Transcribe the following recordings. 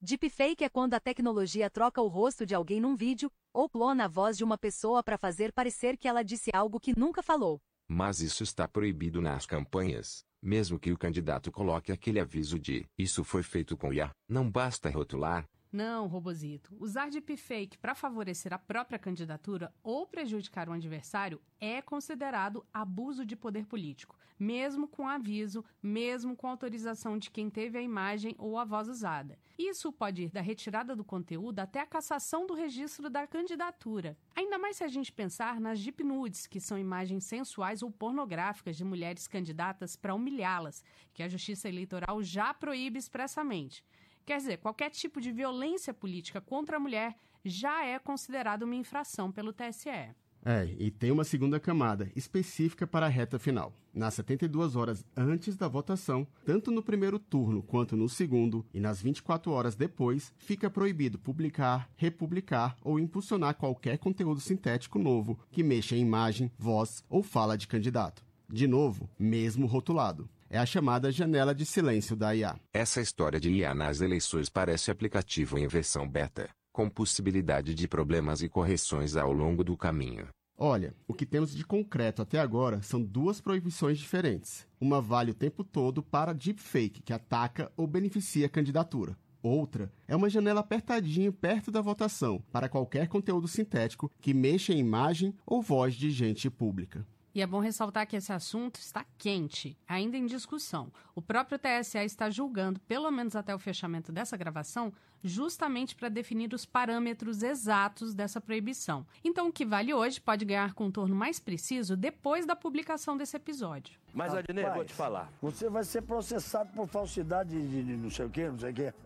Deepfake é quando a tecnologia troca o rosto de alguém num vídeo, ou clona a voz de uma pessoa para fazer parecer que ela disse algo que nunca falou. Mas isso está proibido nas campanhas, mesmo que o candidato coloque aquele aviso de "isso foi feito com IA", não basta rotular. Não, Robozito. Usar deepfake para favorecer a própria candidatura ou prejudicar o adversário é considerado abuso de poder político, mesmo com aviso, mesmo com autorização de quem teve a imagem ou a voz usada. Isso pode ir da retirada do conteúdo até a cassação do registro da candidatura. Ainda mais se a gente pensar nas deep nudes, que são imagens sensuais ou pornográficas de mulheres candidatas para humilhá-las, que a Justiça Eleitoral já proíbe expressamente. Quer dizer, qualquer tipo de violência política contra a mulher já é considerado uma infração pelo TSE. E tem uma segunda camada, específica para a reta final. Nas 72 horas antes da votação, tanto no primeiro turno quanto no segundo, e nas 24 horas depois, fica proibido publicar, republicar ou impulsionar qualquer conteúdo sintético novo que mexa em imagem, voz ou fala de candidato. De novo, mesmo rotulado. É a chamada janela de silêncio da IA. Essa história de IA nas eleições parece aplicativo em versão beta, com possibilidade de problemas e correções ao longo do caminho. Olha, o que temos de concreto até agora são duas proibições diferentes. Uma vale o tempo todo para deepfake, que ataca ou beneficia a candidatura. Outra é uma janela apertadinha perto da votação, para qualquer conteúdo sintético que mexa em imagem ou voz de gente pública. E é bom ressaltar que esse assunto está quente, ainda em discussão. O próprio TSE está julgando, pelo menos até o fechamento dessa gravação, justamente para definir os parâmetros exatos dessa proibição. Então, o que vale hoje pode ganhar contorno mais preciso depois da publicação desse episódio. Mas, Adnet, vou te falar. Você vai ser processado por falsidade de não sei o quê, não sei o quê.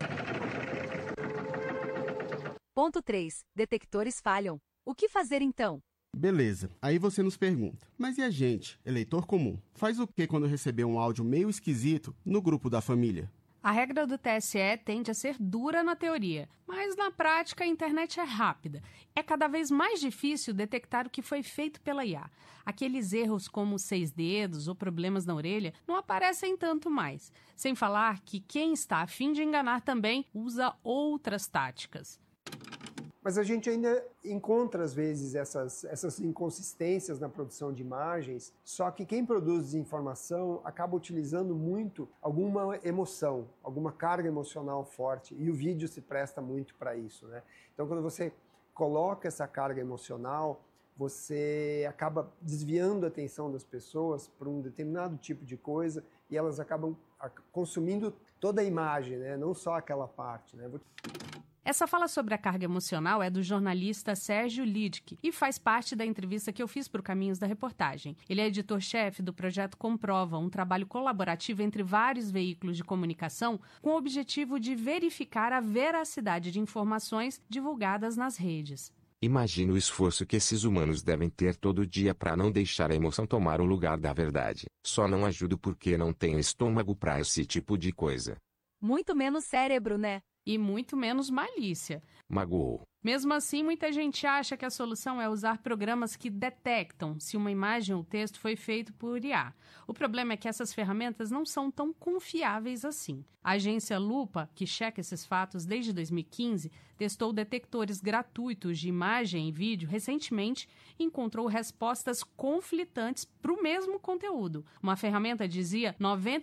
Ponto 3. Detectores falham. O que fazer então? Beleza, aí você nos pergunta, mas e a gente, eleitor comum, faz o que quando receber um áudio meio esquisito no grupo da família? A regra do TSE tende a ser dura na teoria, mas na prática a internet é rápida. É cada vez mais difícil detectar o que foi feito pela IA. Aqueles erros como 6 dedos ou problemas na orelha não aparecem tanto mais. Sem falar que quem está a fim de enganar também usa outras táticas. Mas a gente ainda encontra, às vezes, essas inconsistências na produção de imagens, só que quem produz desinformação acaba utilizando muito alguma emoção, alguma carga emocional forte, e o vídeo se presta muito para isso, né? Então, quando você coloca essa carga emocional, você acaba desviando a atenção das pessoas para um determinado tipo de coisa e elas acabam consumindo toda a imagem, né? Não só aquela parte, né? Essa fala sobre a carga emocional é do jornalista Sérgio Lidke e faz parte da entrevista que eu fiz para o Caminhos da Reportagem. Ele é editor-chefe do projeto Comprova, um trabalho colaborativo entre vários veículos de comunicação com o objetivo de verificar a veracidade de informações divulgadas nas redes. Imagina o esforço que esses humanos devem ter todo dia para não deixar a emoção tomar o lugar da verdade. Só não ajudo porque não tenho estômago para esse tipo de coisa. Muito menos cérebro, né? E muito menos malícia. Magoou. Mesmo assim, muita gente acha que a solução é usar programas que detectam se uma imagem ou texto foi feito por IA. O problema é que essas ferramentas não são tão confiáveis assim. A agência Lupa, que checa esses fatos desde 2015, testou detectores gratuitos de imagem e vídeo recentemente e encontrou respostas conflitantes para o mesmo conteúdo. Uma ferramenta dizia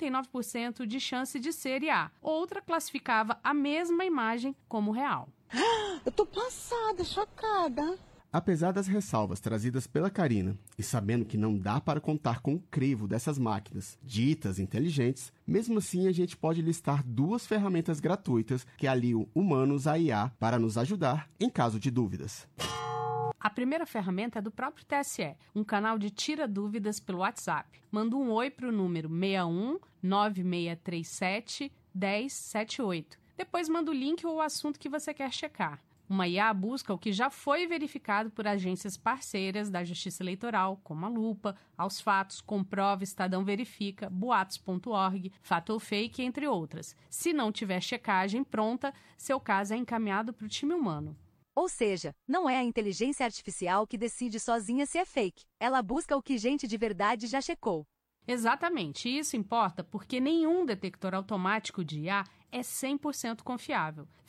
99% de chance de ser IA. Outra classificava a mesma imagem como real. Eu tô passada, chocada. Apesar das ressalvas trazidas pela Karina, e sabendo que não dá para contar com o crivo dessas máquinas ditas inteligentes, mesmo assim a gente pode listar duas ferramentas gratuitas que aliam humanos à IA para nos ajudar em caso de dúvidas. A primeira ferramenta é do próprio TSE, um canal de tira dúvidas pelo WhatsApp. Manda um oi para o número 61 9637 1078. Depois manda o link ou o assunto que você quer checar. Uma IA busca o que já foi verificado por agências parceiras da Justiça Eleitoral, como a Lupa, Aos Fatos, Comprova, Estadão Verifica, Boatos.org, Fato ou Fake, entre outras. Se não tiver checagem pronta, seu caso é encaminhado para o time humano. Ou seja, não é a inteligência artificial que decide sozinha se é fake. Ela busca o que gente de verdade já checou. Exatamente, e isso importa porque nenhum detector automático de IA é 100% confiável.